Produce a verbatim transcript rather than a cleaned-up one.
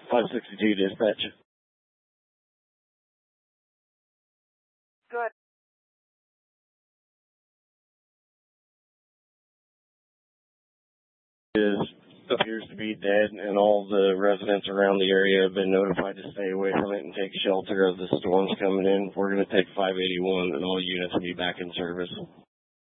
five sixty-two dispatch. Good. Is appears to be dead, and all the residents around the area have been notified to stay away from it and take shelter of the storms coming in. We're going to take five eighty-one, and all units will be back in service.